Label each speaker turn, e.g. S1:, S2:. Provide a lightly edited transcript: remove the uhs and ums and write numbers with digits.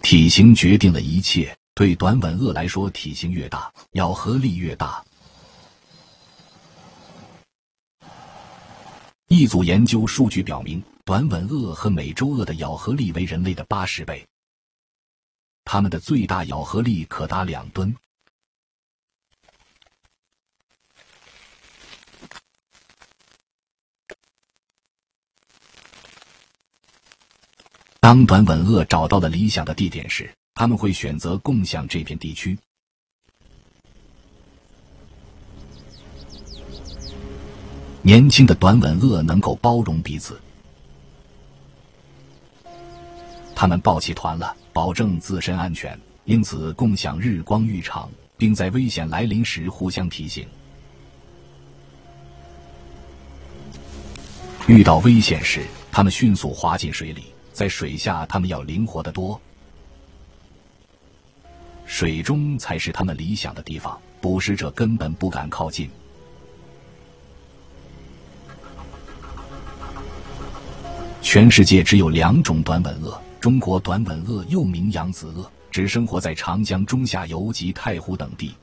S1: 体型决定了一切，对短吻鳄来说，体型越大，咬合力越大。一组研究数据表明，短吻鳄和美洲鳄的咬合力为人类的80倍，它们的最大咬合力可达2吨。当短吻鳄找到了理想的地点时，它们会选择共享这片地区。年轻的短吻鳄能够包容彼此，它们抱起团了，保证自身安全，因此共享日光浴场，并在危险来临时互相提醒。遇到危险时，它们迅速滑进水里，在水下它们要灵活得多。水中才是它们理想的地方，捕食者根本不敢靠近。全世界只有2种短吻鳄，中国短吻鳄又名扬子鳄，只生活在长江中下游及太湖等地，